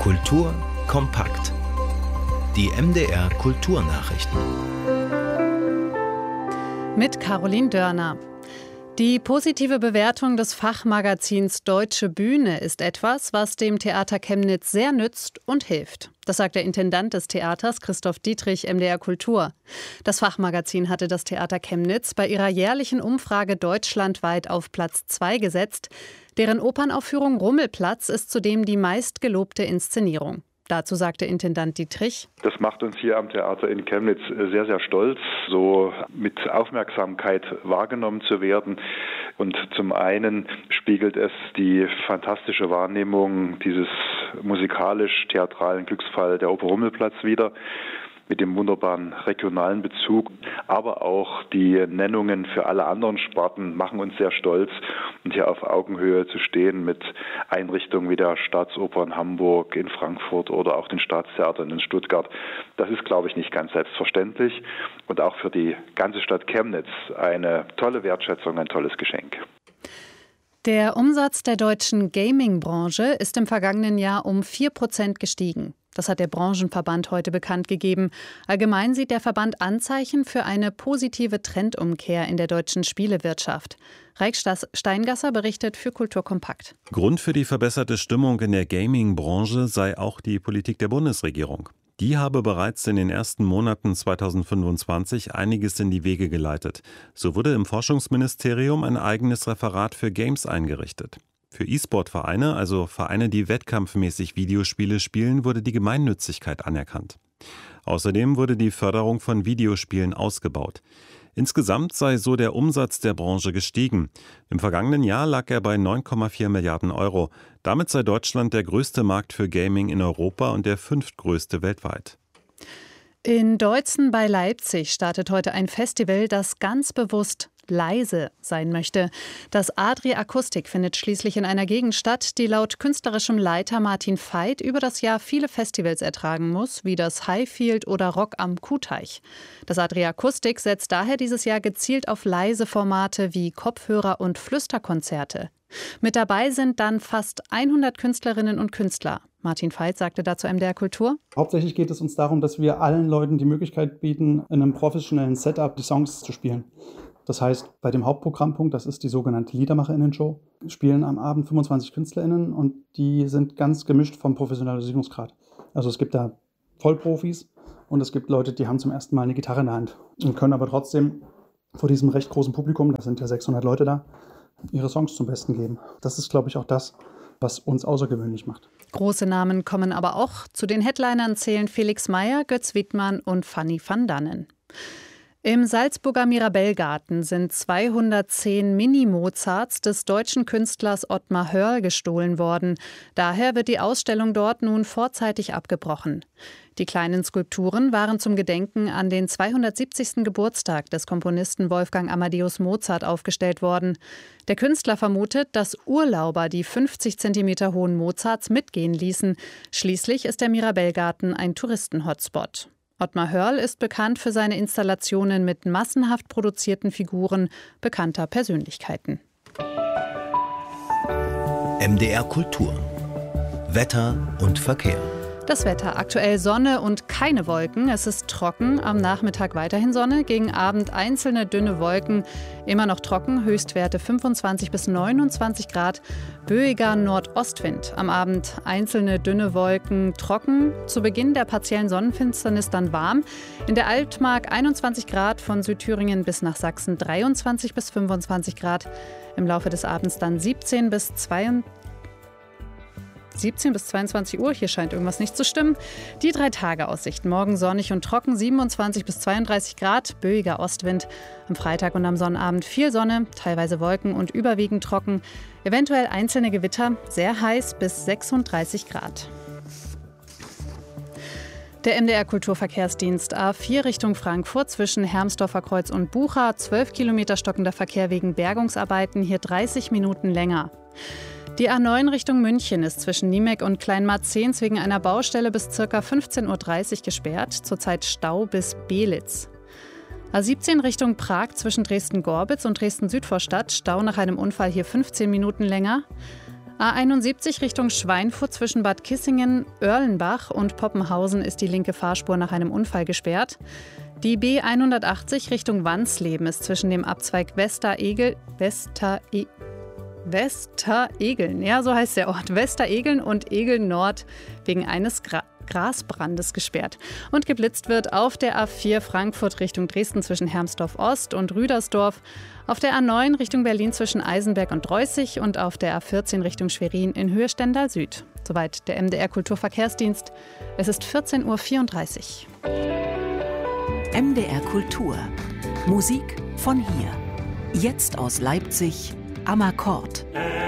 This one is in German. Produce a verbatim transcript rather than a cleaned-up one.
Kultur kompakt. Die M D R Kulturnachrichten. Mit Caroline Dörner. Die positive Bewertung des Fachmagazins Deutsche Bühne ist etwas, was dem Theater Chemnitz sehr nützt und hilft. Das sagt der Intendant des Theaters, Christoph Dietrich, M D R Kultur. Das Fachmagazin hatte das Theater Chemnitz bei ihrer jährlichen Umfrage deutschlandweit auf Platz zwei gesetzt. Deren Opernaufführung Rummelplatz ist zudem die meistgelobte Inszenierung. Dazu sagte Intendant Dietrich: Das macht uns hier am Theater in Chemnitz sehr, sehr stolz, so mit Aufmerksamkeit wahrgenommen zu werden. Und zum einen spiegelt es die fantastische Wahrnehmung dieses musikalisch-theatralen Glücksfall der Oper Rummelplatz wider, mit dem wunderbaren regionalen Bezug, aber auch die Nennungen für alle anderen Sparten machen uns sehr stolz, und hier auf Augenhöhe zu stehen mit Einrichtungen wie der Staatsoper in Hamburg, in Frankfurt oder auch den Staatstheatern in Stuttgart. Das ist, glaube ich, nicht ganz selbstverständlich und auch für die ganze Stadt Chemnitz eine tolle Wertschätzung, ein tolles Geschenk. Der Umsatz der deutschen Gaming-Branche ist im vergangenen Jahr um vier Prozent gestiegen. Das hat der Branchenverband heute bekannt gegeben. Allgemein sieht der Verband Anzeichen für eine positive Trendumkehr in der deutschen Spielewirtschaft. Raik Steingasser berichtet für Kultur kompakt. Grund für die verbesserte Stimmung in der Gaming-Branche sei auch die Politik der Bundesregierung. Die habe bereits in den ersten Monaten zweitausendfünfundzwanzig einiges in die Wege geleitet. So wurde im Forschungsministerium ein eigenes Referat für Games eingerichtet. Für E-Sport-Vereine, also Vereine, die wettkampfmäßig Videospiele spielen, wurde die Gemeinnützigkeit anerkannt. Außerdem wurde die Förderung von Videospielen ausgebaut. Insgesamt sei so der Umsatz der Branche gestiegen. Im vergangenen Jahr lag er bei neun Komma vier Milliarden Euro. Damit sei Deutschland der größte Markt für Gaming in Europa und der fünftgrößte weltweit. In Deutzen bei Leipzig startet heute ein Festival, das ganz bewusst leise sein möchte. Das Adria Akustik findet schließlich in einer Gegend statt, die laut künstlerischem Leiter Martin Veit über das Jahr viele Festivals ertragen muss, wie das Highfield oder Rock am Kuhteich. Das Adria Akustik setzt daher dieses Jahr gezielt auf leise Formate wie Kopfhörer- und Flüsterkonzerte. Mit dabei sind dann fast hundert Künstlerinnen und Künstler. Martin Veit sagte dazu M D R Kultur: Hauptsächlich geht es uns darum, dass wir allen Leuten die Möglichkeit bieten, in einem professionellen Setup die Songs zu spielen. Das heißt, bei dem Hauptprogrammpunkt, das ist die sogenannte LiedermacherInnen-Show, spielen am Abend fünfundzwanzig KünstlerInnen und die sind ganz gemischt vom Professionalisierungsgrad. Also es gibt da Vollprofis und es gibt Leute, die haben zum ersten Mal eine Gitarre in der Hand und können aber trotzdem vor diesem recht großen Publikum, da sind ja sechshundert Leute da, ihre Songs zum Besten geben. Das ist, glaube ich, auch das, was uns außergewöhnlich macht. Große Namen kommen aber auch. Zu den Headlinern zählen Felix Meyer, Götz Wittmann und Fanny van Dannen. Im Salzburger Mirabellgarten sind zweihundertzehn Mini-Mozarts des deutschen Künstlers Ottmar Hörl gestohlen worden. Daher wird die Ausstellung dort nun vorzeitig abgebrochen. Die kleinen Skulpturen waren zum Gedenken an den zweihundertsiebzigsten Geburtstag des Komponisten Wolfgang Amadeus Mozart aufgestellt worden. Der Künstler vermutet, dass Urlauber die fünfzig Zentimeter hohen Mozarts mitgehen ließen. Schließlich ist der Mirabellgarten ein Touristen-Hotspot. Ottmar Hörl ist bekannt für seine Installationen mit massenhaft produzierten Figuren bekannter Persönlichkeiten. M D R Kultur. Wetter und Verkehr. Das Wetter: aktuell Sonne und keine Wolken. Es ist trocken, am Nachmittag weiterhin Sonne, gegen Abend einzelne dünne Wolken. Immer noch trocken, Höchstwerte fünfundzwanzig bis neunundzwanzig Grad. Böiger Nordostwind. Am Abend einzelne dünne Wolken, trocken. Zu Beginn der partiellen Sonnenfinsternis dann warm. In der Altmark einundzwanzig Grad, von Südthüringen bis nach Sachsen dreiundzwanzig bis fünfundzwanzig Grad. Im Laufe des Abends dann siebzehn bis zweiundzwanzig. siebzehn bis zweiundzwanzig Uhr, hier scheint irgendwas nicht zu stimmen. Die drei Tage Aussichten: morgen sonnig und trocken, siebenundzwanzig bis zweiunddreißig Grad, böiger Ostwind. Am Freitag und am Sonnabend viel Sonne, teilweise Wolken und überwiegend trocken. Eventuell einzelne Gewitter, sehr heiß bis sechsunddreißig Grad. Der M D R Kulturverkehrsdienst A vier Richtung Frankfurt zwischen Hermsdorfer Kreuz und Bucha. zwölf Kilometer stockender Verkehr wegen Bergungsarbeiten, hier dreißig Minuten länger. Die A neun Richtung München ist zwischen Niemek und Kleinmarzehns wegen einer Baustelle bis ca. fünfzehn Uhr dreißig gesperrt. Zurzeit Stau bis Belitz. A siebzehn Richtung Prag zwischen Dresden-Gorbitz und Dresden-Südvorstadt. Stau nach einem Unfall, hier fünfzehn Minuten länger. A einundsiebzig Richtung Schweinfurt zwischen Bad Kissingen, Oerlenbach und Poppenhausen ist die linke Fahrspur nach einem Unfall gesperrt. Die B hundertachtzig Richtung Wansleben ist zwischen dem Abzweig Westeregel, Wester-E- Westeregeln, ja, so heißt der Ort, Westeregeln und Egeln Nord wegen eines Gra- Grasbrandes gesperrt. Und geblitzt wird auf der A vier Frankfurt Richtung Dresden zwischen Hermsdorf Ost und Rüdersdorf, auf der A neun Richtung Berlin zwischen Eisenberg und Dreußig und auf der A vierzehn Richtung Schwerin in Höhe Stendal Süd. Soweit der M D R Kulturverkehrsdienst. Es ist vierzehn Uhr vierunddreißig. M D R Kultur. Musik von hier. Jetzt aus Leipzig, Amakord.